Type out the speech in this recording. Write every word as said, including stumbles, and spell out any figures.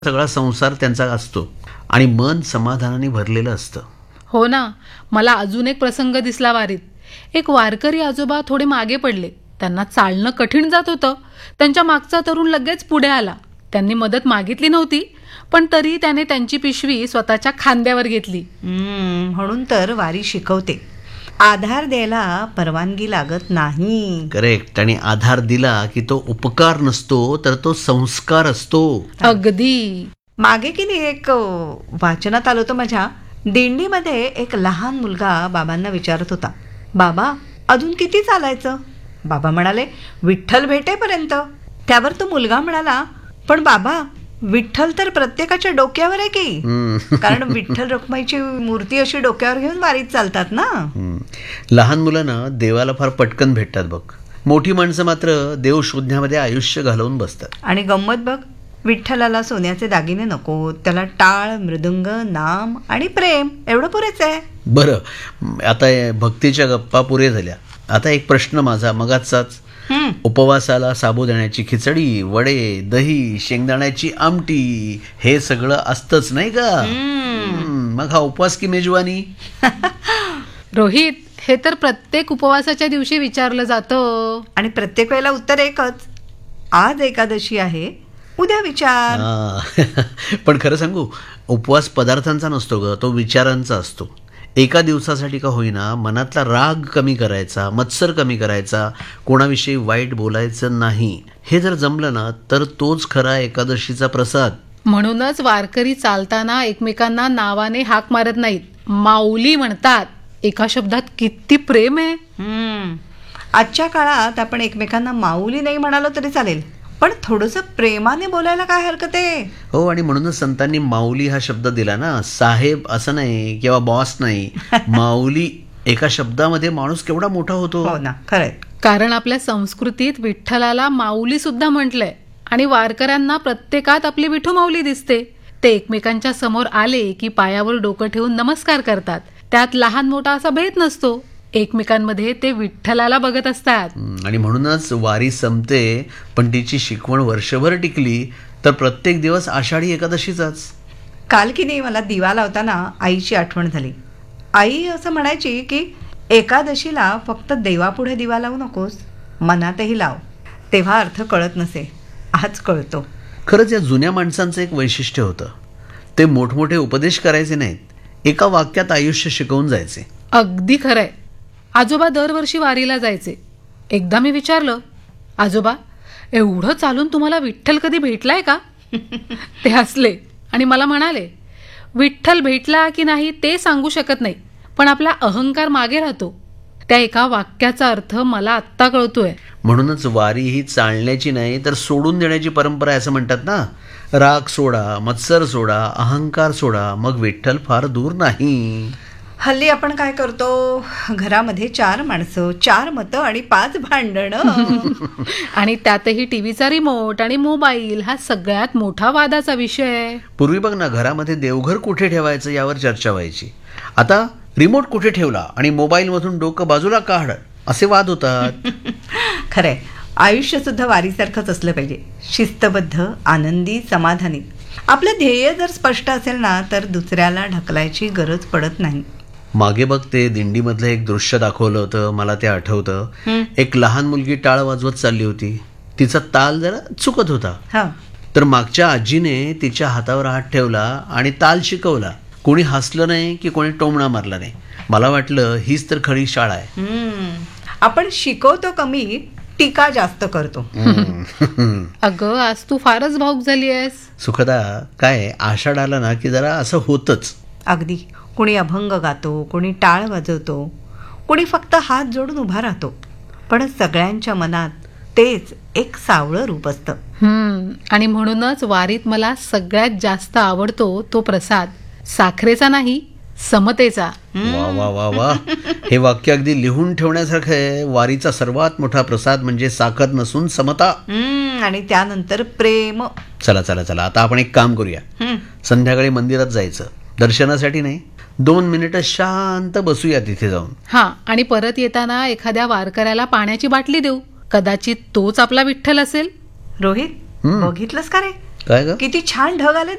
सगळा संसार त्यांचा असतो आणि मन समाधानाने भरलेलं असतं. हो ना. मला अजून एक प्रसंग दिसला वारीत. एक वारकरी आजोबा थोडे मागे पडले. त्यांना चालणं कठीण जात होतं. त्यांच्या मागचा तरुण लगेच पुढे आला. त्यांनी मदत मागितली नव्हती, पण तरी त्याने त्यांची पिशवी स्वतःच्या खांद्यावर घेतली. हम्म, म्हणून तर वारी शिकवते, आधार द्यायला परवानगी लागत नाही. करेक्ट. आणि आधार दिला की तो उपकार नसतो, तर तो संस्कार असतो. अगदी. मागे की नाही एक अ, वाचनात आलं होतं माझ्या, दिंडीमध्ये एक लहान मुलगा बाबांना विचारत होता, बाबा अजून किती चालायचं? बाबा म्हणाले, विठ्ठल भेटेपर्यंत. त्यावर तो मुलगा म्हणाला, पण बाबा विठ्ठल तर प्रत्येकाच्या डोक्यावर आहे की. हम्म. कारण विठ्ठल रखुमाईची मूर्ती अशी डोक्यावर घेऊन वारीत चालतात ना. हम्म. लहान मुलांना देवाला फार पटकन भेटतात बघ. मोठी माणसं मात्र देव शोधण्यामध्ये आयुष्य घालवून बसतात. आणि गंमत बघ, विठ्ठलाला सोन्याचे दागिने नको, त्याला टाळ, मृदुंग, नाम आणि प्रेम एवढं पुरेच आहे. बरं, आता या भक्तीच्या गप्पा पुरे झाल्या. आता एक प्रश्न माझा मगाचाच. हम्म. उपवासाला साबुदाण्याची खिचडी, वडे, दही, शेंगदाण्याची आमटी हे सगळं असतंच नाही का? हम्म, मग हा उपवास की मेजवानी? रोहित, हे तर प्रत्येक उपवासाच्या दिवशी विचारलं जातं. आणि प्रत्येक वेळेला उत्तर एकच, आज एकादशी आहे, उद्या विचार. हा. पण खरं सांगू, उपवास पदार्थांचा नसतो ग, तो विचारांचा असतो. एका दिवसासाठी का होईना मनातला राग कमी करायचा, मत्सर कमी करायचा, कोणाविषयी वाईट बोलायचं नाही. हे जर जमलं ना तर तोच खरा एकादशीचा प्रसाद. म्हणूनच वारकरी चालताना एकमेकांना नावाने हाक मारत नाहीत, माऊली म्हणतात. एका शब्दात किती प्रेम आहे. हम्म. आजच्या काळात आपण एकमेकांना माऊली नाही म्हणालो तरी चालेल, पण थोडंसं प्रेमाने बोलायला काय हरकत आहे? हो, आणि म्हणूनच संतांनी माऊली हा शब्द दिला ना. साहेब असं नाही किंवा बॉस नाही, माऊली. एका शब्दामध्ये माणूस केवढा मोठा होतो. हो ना, खरंय. कारण आपल्या संस्कृतीत विठ्ठलाला माऊली सुद्धा म्हटलंय. आणि वारकऱ्यांना प्रत्येकात आपली विठू माऊली दिसते. ते एकमेकांच्या समोर आले की पायावर डोकं ठेवून नमस्कार करतात. त्यात लहान मोठा असा भेद नसतो. एकमेकांमध्ये ते विठ्ठलाला बघत असतात. हम्म, आणि म्हणूनच वारी संपते, पण तिची शिकवण वर्षभर टिकली तर प्रत्येक दिवस आषाढी एकादशीचाच. काल की नाही मला दिवा लावताना आईची आठवण झाली. आई असं म्हणायची की एकादशीला फक्त देवापुढे दिवा लावू नकोस, मनातही लाव. तेव्हा अर्थ कळत नसे, आज कळतो. खरंच या जुन्या माणसांचं एक वैशिष्ट्य होतं. ते मोठमोठे उपदेश करायचे नाहीत, एका वाक्यात आयुष्य शिकवून जायचे. अगदी खरंय. आजोबा दरवर्षी वारीला जायचे. एकदा मी विचारलं, आजोबा एवढं चालून तुम्हाला विठ्ठल कधी भेटलाय का? ते हसले आणि मला म्हणाले, विठ्ठल भेटला की नाही ते सांगू शकत नाही, पण आपला अहंकार मागे राहतो. त्या एका वाक्याचा अर्थ मला आत्ता कळतोय. म्हणूनच वारी ही चालण्याची नाही तर सोडून देण्याची परंपरा आहे असं म्हणतात ना. राग सोडा, मत्सर सोडा, अहंकार सोडा, मग विठ्ठल फार दूर नाही. हल्ली आपण काय करतो, घरामध्ये चार माणसं, चार मतं आणि पाच भांडणं. आणि त्यातही टीव्हीचा रिमोट आणि मोबाईल हा सगळ्यात मोठा वादाचा विषय. पूर्वी बघ ना, घरामध्ये देवघर कुठे ठेवायचं यावर चर्चा व्हायची. आता रिमोट कुठे ठेवला आणि मोबाईलमधून डोकं बाजूला काढ असे वाद होतात. खरंय, आयुष्य सुद्धा वारीसारखंच असलं पाहिजे, शिस्तबद्ध, आनंदी, समाधानी. आपलं ध्येय जर स्पष्ट असेल ना तर दुसऱ्याला ढकलायची गरज पडत नाही. मागे बघ ते दिंडीमधलं एक दृश्य दाखवलं होतं, मला ते आठवतं. एक लहान मुलगी टाळ वाजवत चालली होती. तिचा ताल जरा चुकत होता. हा. तर मागच्या आजीने तिच्या हातावर हात ठेवला आणि ताल शिकवला. कोणी हसलं नाही की कोणी टोमणा मारला नाही. मला वाटलं हीच तर खरी शाळा आहे. हम्म. आपण शिकवतो कमी, टीका जास्त करतो. अगं, आज तू फारच भावुक झाली आहेस. सुखदा, काय आषाढ आला ना की जरा असं होतच. अगदी. कोणी अभंग गातो, कोणी टाळ वाजवतो, कोणी फक्त हात जोडून उभा राहतो, पण सगळ्यांच्या मनात तेच एक सावळं रूप असतं. हम्म. आणि म्हणूनच वारीत मला सगळ्यात जास्त आवडतो तो प्रसाद, साखरेचा नाही, समतेचा. वा वा वा वा, हे वाक्य अगदी लिहून ठेवण्यासारखं आहे. वारीचा सर्वात मोठा प्रसाद म्हणजे साखर नसून समता. हम्म. आणि त्यानंतर प्रेम. चला चला चला, आता आपण एक काम करूया. हम्म. संध्याकाळी मंदिरात जायचं, दर्शनासाठी नाही, दोन मिनिटं शांत बसूया तिथे जाऊन. हा. आणि परत येताना एखाद्या वारकऱ्याला पाण्याची बाटली देऊ. कदाचित तोच आपला विठ्ठल असेल. रोहित, हम्म. बघितलंस का रे, काय ग किती छान ढग आले